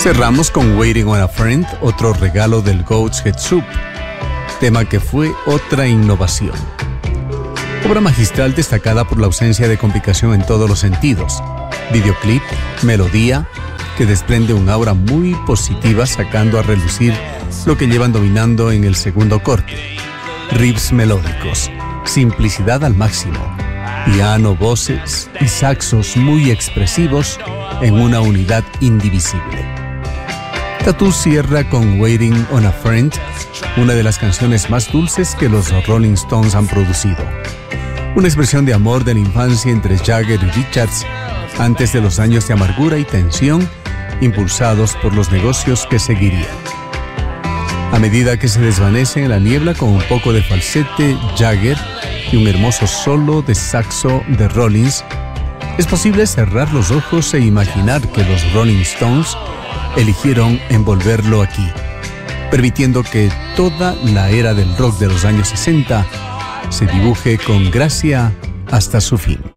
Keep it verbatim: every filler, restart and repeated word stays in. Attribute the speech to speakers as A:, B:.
A: Cerramos con Waiting on a Friend, otro regalo del Goat's Head Soup, tema que fue otra innovación. Obra magistral destacada por la ausencia de complicación en todos los sentidos. Videoclip, melodía, que desprende un aura muy positiva sacando a relucir lo que llevan dominando en el segundo corte. Riffs melódicos, simplicidad al máximo, piano, voces y saxos muy expresivos en una unidad indivisible. Tattoo cierra con Waiting on a Friend, una de las canciones más dulces que los Rolling Stones han producido. Una expresión de amor de la infancia entre Jagger y Richards antes de los años de amargura y tensión impulsados por los negocios que seguirían. A medida que se desvanece en la niebla con un poco de falsete Jagger y un hermoso solo de saxo de Rollins, es posible cerrar los ojos e imaginar que los Rolling Stones eligieron envolverlo aquí, permitiendo que toda la era del rock de los años sesenta se dibuje con gracia hasta su fin.